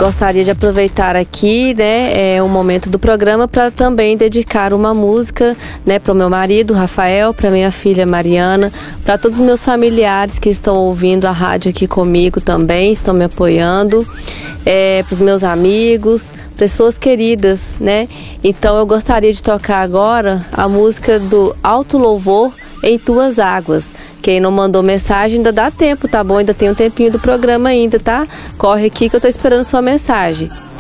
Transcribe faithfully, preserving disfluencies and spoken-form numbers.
gostaria de aproveitar aqui, né, é, um momento do programa para também dedicar uma música, né, para o meu marido, Rafael, para minha filha Mariana, para todos os meus familiares que estão ouvindo a rádio aqui comigo também, estão me apoiando, é, para os meus amigos, pessoas queridas, né? Então eu gostaria de tocar agora a música do Alto Louvor, Em Tuas Águas. Quem não mandou mensagem ainda dá tempo, tá bom? Ainda tem um tempinho do programa ainda, tá? Corre aqui que eu tô esperando sua mensagem.